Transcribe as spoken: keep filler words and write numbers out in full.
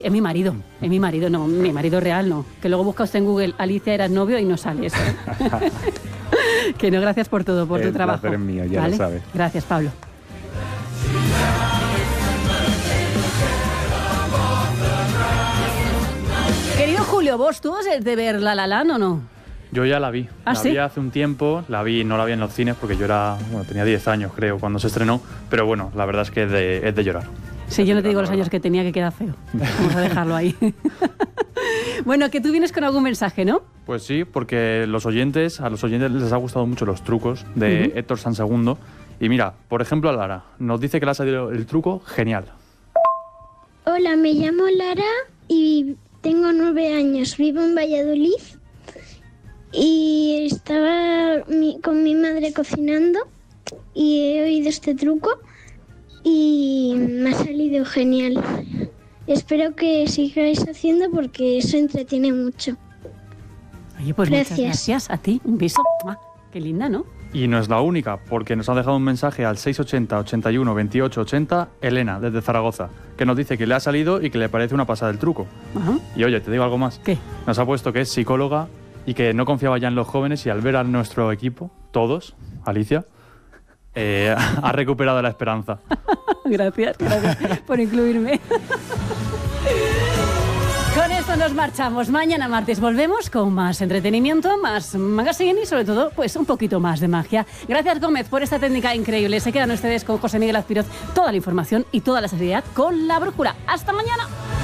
Es mi marido, es mi marido, no, mi marido real no. Que luego busca usted en Google, Alicia eras novio y no sale eso. Que no, gracias por todo, por El tu trabajo. placer es mío, ya ¿Vale? lo sabes. Gracias, Pablo. Querido Julio, ¿vos tú has de ver La La Land o no? Yo ya la vi. ¿Ah, la sí? vi hace un tiempo, la vi, no la vi en los cines porque yo era, bueno, tenía diez años creo cuando se estrenó, pero bueno, la verdad es que es de, es de llorar. Sí, yo no te digo los años que tenía, que queda feo. Vamos a dejarlo ahí. Bueno, que tú vienes con algún mensaje, ¿no? Pues sí, porque los oyentes, a los oyentes les ha gustado mucho los trucos de uh-huh. Héctor Sansegundo. Y mira, por ejemplo, a Lara, nos dice que le ha salido el truco genial. Hola, me llamo Lara y tengo nueve años, vivo en Valladolid y estaba mi, con mi madre cocinando y he oído este truco y me ha salido genial. Espero que sigáis haciendo porque eso entretiene mucho. Oye, pues gracias. Muchas gracias a ti. Un beso. Qué linda, ¿no? Y no es la única, porque nos ha dejado un mensaje al seis ochenta, ochenta y uno, veintiocho ochenta, Elena, desde Zaragoza, que nos dice que le ha salido y que le parece una pasada el truco. Ajá. Y oye, te digo algo más. ¿Qué? Nos ha puesto que es psicóloga y que no confiaba ya en los jóvenes y al ver a nuestro equipo, todos, Alicia, eh, ha recuperado la esperanza. Gracias, gracias por incluirme. Con esto nos marchamos. Mañana martes volvemos con más entretenimiento, más magazine y sobre todo pues un poquito más de magia. Gracias, Gómez, por esta técnica increíble. Se quedan ustedes con José Miguel Azpiroz. Toda la información y toda la seriedad con La Brújula. ¡Hasta mañana!